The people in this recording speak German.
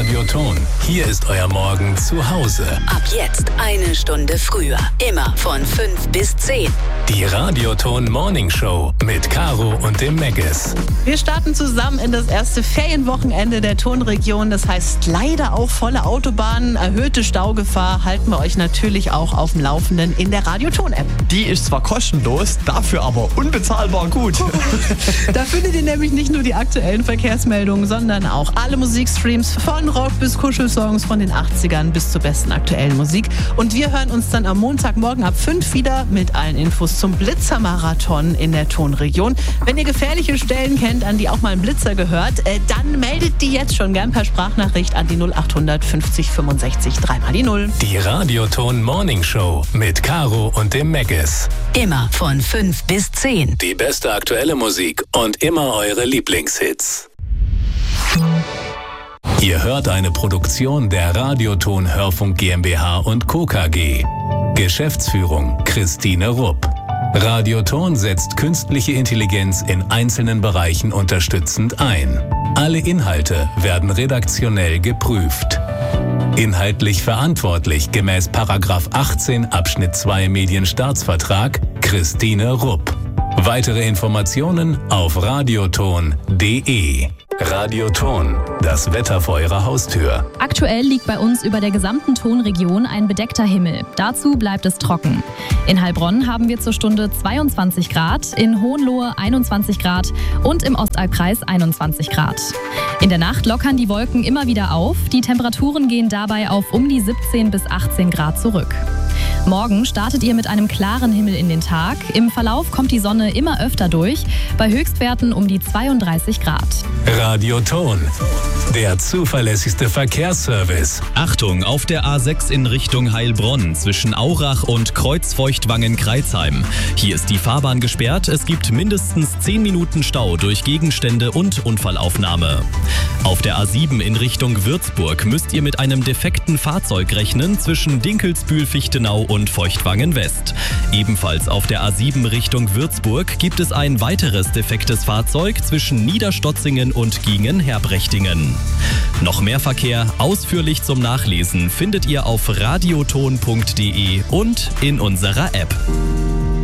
Radioton. Hier ist euer Morgen zu Hause. Ab jetzt 1 Stunde früher. Immer von 5 bis 10. Die Radioton Morning Show mit Caro und dem Meggis. Wir starten zusammen in das erste Ferienwochenende der Tonregion. Das heißt leider auch volle Autobahnen, erhöhte Staugefahr. Halten wir euch natürlich auch auf dem Laufenden in der Radioton-App. Die ist zwar kostenlos, dafür aber unbezahlbar gut. Da findet ihr nämlich nicht nur die aktuellen Verkehrsmeldungen, sondern auch alle Musikstreams von Rock bis Kuschelsongs von den 80ern bis zur besten aktuellen Musik. Und wir hören uns dann am Montagmorgen ab 5 wieder mit allen Infos zum Blitzermarathon in der Tonregion. Wenn ihr gefährliche Stellen kennt, an die auch mal ein Blitzer gehört, dann meldet die jetzt schon gern per Sprachnachricht an die 0800 50 65 3 die 0. Die Radioton Morning Show mit Caro und dem Meggis. Immer von 5 bis 10. Die beste aktuelle Musik und immer eure Lieblingshits. Ihr hört eine Produktion der Radioton Hörfunk GmbH und Co. KG. Geschäftsführung Christine Rupp. Radioton setzt künstliche Intelligenz in einzelnen Bereichen unterstützend ein. Alle Inhalte werden redaktionell geprüft. Inhaltlich verantwortlich gemäß § 18 Abschnitt 2 Medienstaatsvertrag Christine Rupp. Weitere Informationen auf radioton.de. Radioton, das Wetter vor eurer Haustür. Aktuell liegt bei uns über der gesamten Tonregion ein bedeckter Himmel. Dazu bleibt es trocken. In Heilbronn haben wir zur Stunde 22 Grad, in Hohenlohe 21 Grad und im Ostalbkreis 21 Grad. In der Nacht lockern die Wolken immer wieder auf. Die Temperaturen gehen dabei auf um die 17 bis 18 Grad zurück. Morgen startet ihr mit einem klaren Himmel in den Tag. Im Verlauf kommt die Sonne immer öfter durch, bei Höchstwerten um die 32 Grad. Radioton, der zuverlässigste Verkehrsservice. Achtung, auf der A6 in Richtung Heilbronn zwischen Aurach und Kreuzfeuchtwangen-Kreuzheim. Hier ist die Fahrbahn gesperrt. Es gibt mindestens 10 Minuten Stau durch Gegenstände und Unfallaufnahme. Auf der A7 in Richtung Würzburg müsst ihr mit einem defekten Fahrzeug rechnen zwischen Dinkelsbühl-Fichtenau und Feuchtwangen-West. Ebenfalls auf der A7 Richtung Würzburg gibt es ein weiteres defektes Fahrzeug zwischen Niederstotzingen und Giengen-Herbrechtingen. Noch mehr Verkehr ausführlich zum Nachlesen findet ihr auf radioton.de und in unserer App.